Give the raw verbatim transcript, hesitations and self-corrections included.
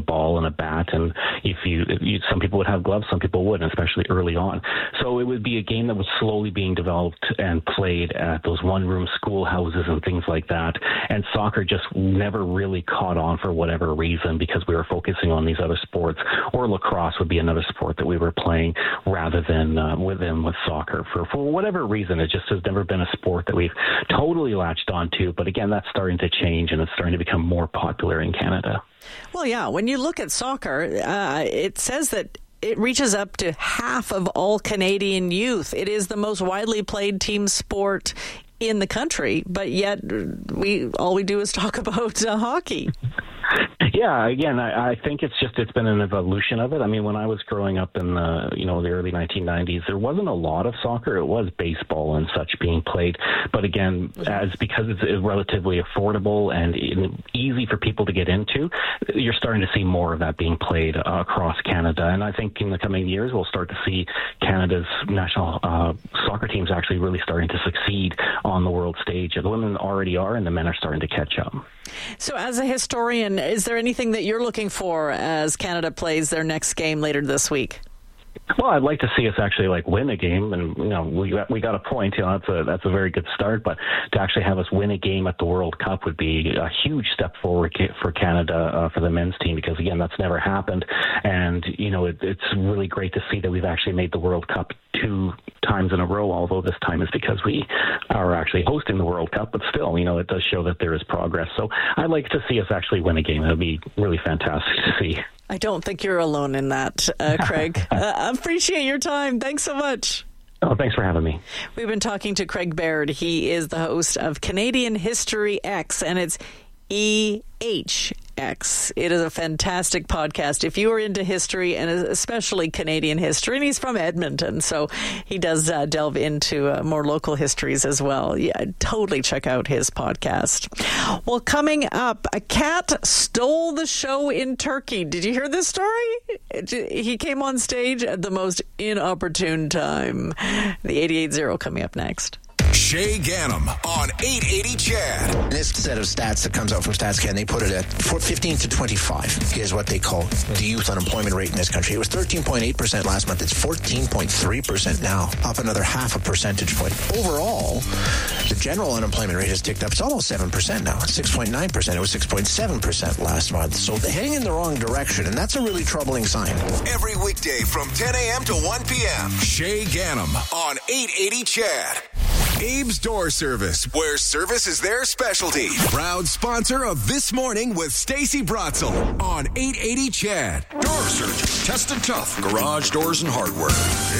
ball and a bat, and if you, if you some people would have gloves, some people wouldn't, especially early on. So it would be a game that was slowly being developed and played at those one-room schoolhouses and things like that. And soccer just never really caught on for whatever reason, because we were focusing on these other sports, or lacrosse would be another sport that we were playing rather than uh, within with soccer. For, for whatever reason, it just has never been a sport that we've totally latched onto. But again, that's starting to change, and it's starting to become more popular in Canada. Well, yeah, when you look at soccer, uh, it says that it reaches up to half of all Canadian youth. It is the most widely played team sport in the country, but yet we all we do is talk about uh, hockey. Yeah, again, I, I think it's just it's been an evolution of it. I mean, when I was growing up in the you know the early nineteen nineties, there wasn't a lot of soccer. It was baseball and such being played, but again, as because it's relatively affordable and easy for people to get into, you're starting to see more of that being played uh, across Canada. And I think in the coming years, we'll start to see Canada's national uh, soccer teams actually really starting to succeed on the world stage. The women already are, and the men are starting to catch up. So as a historian, is there anything that you're looking for as Canada plays their next game later this week? Well, I'd like to see us actually like win a game, and you know we got, we got a point. You know, that's a that's a very good start. But to actually have us win a game at the World Cup would be a huge step forward for Canada uh, for the men's team, because again, that's never happened. And you know, it, it's really great to see that we've actually made the World Cup two times in a row. Although this time is because we are actually hosting the World Cup, but still, you know, it does show that there is progress. So I'd like to see us actually win a game. That would be really fantastic to see. I don't think you're alone in that, uh, Craig. uh, appreciate your time. Thanks so much. Oh, thanks for having me. We've been talking to Craig Baird. He is the host of Canadian History X, and it's E H X. It is a fantastic podcast if you are into history, and especially Canadian history. And he's from Edmonton, so he does uh, delve into uh, more local histories as well. Yeah, totally check out his podcast. Well, coming up, a cat stole the show in Turkey. Did you hear this story? He came on stage at the most inopportune time. The eighty-eight zero coming up next. Shay Ganem on eight eighty C H E D. This set of stats that comes out from StatsCan, they put it at fifteen to twenty-five is what they call the youth unemployment rate in this country. It was thirteen point eight percent last month. It's fourteen point three percent now, up another half a percentage point. Overall, the general unemployment rate has ticked up. It's almost seven percent now. It's six point nine percent. It was six point seven percent last month. So they're heading in the wrong direction, and that's a really troubling sign. Every weekday from ten a.m. to one p.m. Shay Ganem on eight eighty C H E D. Abe's Door Service, where service is their specialty. Proud sponsor of This Morning with Stacey Bratzel on eight eighty C H E D. Door Surgeon, tested tough, garage doors and hardware.